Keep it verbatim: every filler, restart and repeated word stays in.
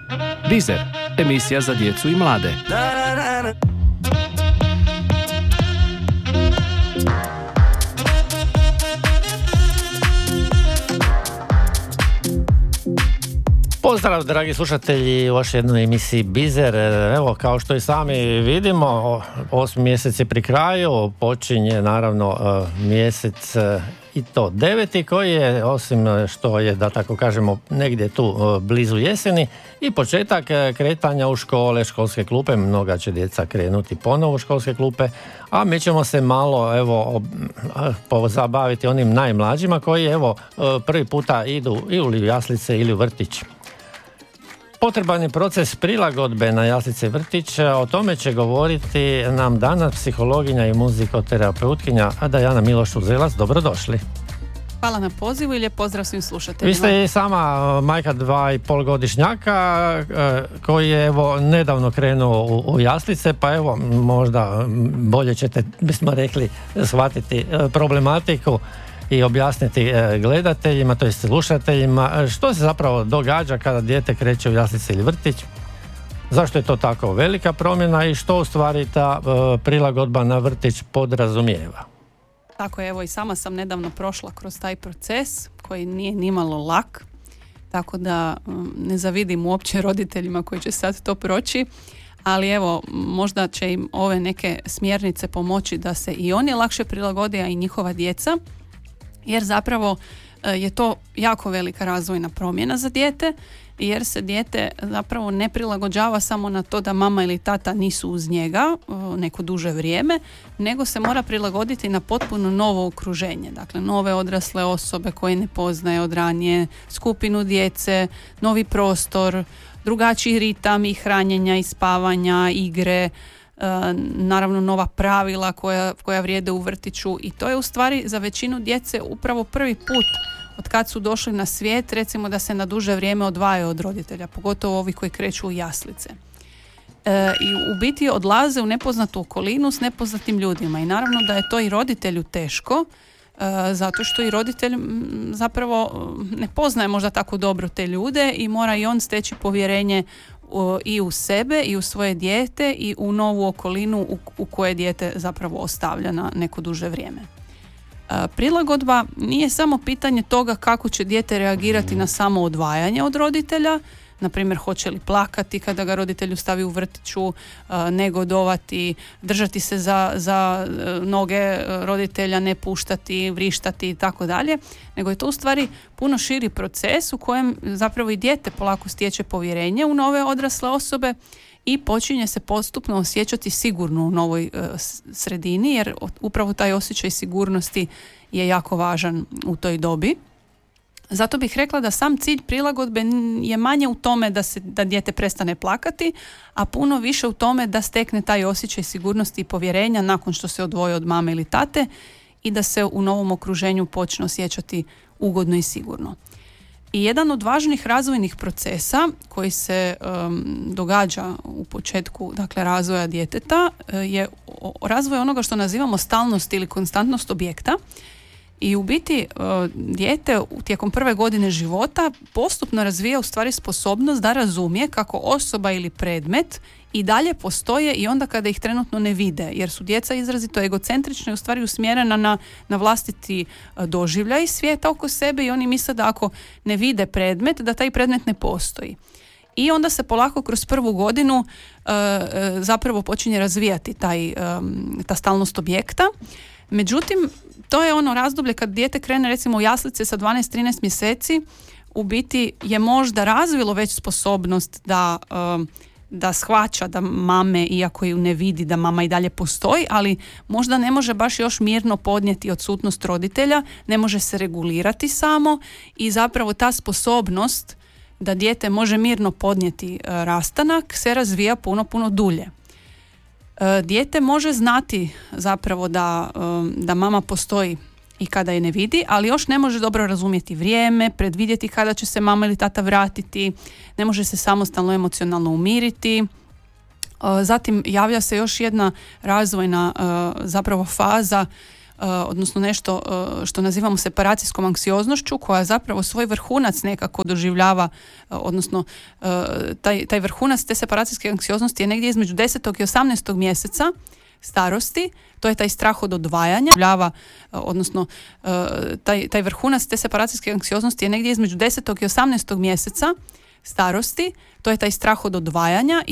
Biser, emisija za djecu i mlade. Pozdrav dragi slušatelji u još jednoj emisiji Biser. Evo, kao što i sami vidimo, osmi mjesec je pri kraju, počinje naravno mjesec i to deveti koji je, osim što je, da tako kažemo, negdje tu blizu jeseni, i početak kretanja u škole, školske klupe. Mnoga će djeca krenuti ponovo u školske klupe, a mi ćemo se malo evo pozabaviti onim najmlađima koji evo prvi puta idu ili u jaslice ili u vrtić. Potreban je proces prilagodbe na jaslice i vrtić, o tome će govoriti nam danas psihologinja i muzikoterapeutkinja Dajana Miloš-Uzelac. Dobrodošli. Hvala na pozivu i lijep pozdrav svim slušateljima. Vi ste i sama majka dva i pol godišnjaka koji je evo nedavno krenuo u, u jaslice, pa evo možda bolje ćete, bismo rekli, shvatiti problematiku i objasniti gledateljima, to jest slušateljima, što se zapravo događa kada dijete kreće u jaslice ili vrtić, zašto je to tako velika promjena i što u stvari ta prilagodba na vrtić podrazumijeva. Tako je, evo i sama sam nedavno prošla kroz taj proces koji nije nimalo lak, tako da ne zavidim uopće roditeljima koji će sad to proći, ali evo možda će im ove neke smjernice pomoći da se i oni lakše prilagode, a i njihova djeca, jer zapravo je to jako velika razvojna promjena za dijete, jer se dijete zapravo ne prilagođava samo na to da mama ili tata nisu uz njega neko duže vrijeme, nego se mora prilagoditi na potpuno novo okruženje, dakle nove odrasle osobe koje ne poznaje od ranije, skupinu djece, novi prostor, drugačiji ritam i hranjenja i spavanja, igre, naravno nova pravila koja, koja vrijede u vrtiću, i to je u stvari za većinu djece upravo prvi put od kad su došli na svijet, recimo da se na duže vrijeme odvajaju od roditelja, pogotovo ovi koji kreću u jaslice. E, i u biti odlaze u nepoznatu okolinu s nepoznatim ljudima, i naravno da je to i roditelju teško, e, zato što i roditelj m, zapravo ne poznaje možda tako dobro te ljude i mora i on steći povjerenje i u sebe i u svoje dijete i u novu okolinu u, u koje dijete zapravo ostavlja na neko duže vrijeme. E, prilagodba nije samo pitanje toga kako će dijete reagirati na samo odvajanje od roditelja, na primjer hoće li plakati kada ga roditelju stavi u vrtiću, e, negodovati, držati se za, za noge roditelja, ne puštati, vrištati i tako dalje, nego je to u stvari puno širi proces u kojem zapravo i dijete polako stječe povjerenje u nove odrasle osobe i počinje se postupno osjećati sigurno u novoj e, sredini, jer upravo taj osjećaj sigurnosti je jako važan u toj dobi. Zato bih rekla da sam cilj prilagodbe je manje u tome da se da dijete prestane plakati, a puno više u tome da stekne taj osjećaj sigurnosti i povjerenja nakon što se odvoji od mame ili tate i da se u novom okruženju počne osjećati ugodno i sigurno. I jedan od važnih razvojnih procesa koji se um, događa u početku, dakle, razvoja djeteta je razvoj onoga što nazivamo stalnost ili konstantnost objekta. I u biti dijete tijekom prve godine života postupno razvija u stvari sposobnost da razumije kako osoba ili predmet i dalje postoje i onda kada ih trenutno ne vide, jer su djeca izrazito egocentrična i u stvari usmjerena na, na vlastiti doživljaj svijeta oko sebe, i oni misle da ako ne vide predmet, da taj predmet ne postoji. I onda se polako kroz prvu godinu uh, zapravo počinje razvijati taj, um, ta stalnost objekta. Međutim, to je ono razdoblje kad dijete krene recimo u jaslice sa dvanaest trinaest mjeseci, u biti je možda razvilo već sposobnost da, da shvaća da mame, iako ju ne vidi, da mama i dalje postoji, ali možda ne može baš još mirno podnijeti odsutnost roditelja, ne može se regulirati samo, i zapravo ta sposobnost da dijete može mirno podnijeti rastanak se razvija puno, puno dulje. Dijete može znati zapravo da, da mama postoji i kada je ne vidi, ali još ne može dobro razumjeti vrijeme, predvidjeti kada će se mama ili tata vratiti, ne može se samostalno emocionalno umiriti. Zatim javlja se još jedna razvojna zapravo faza odnosno nešto što nazivamo separacijskom anksioznošću, koja zapravo svoj vrhunac nekako doživljava, odnosno taj, taj vrhunac te separacijske anksioznosti je negdje između desetog i osamnaestog mjeseca starosti. To je taj strah od odvajanja, odnosno taj, taj vrhunac te separacijske anksioznosti je negdje između desetog i osamnaestog mjeseca starosti. To je taj strah od odvajanja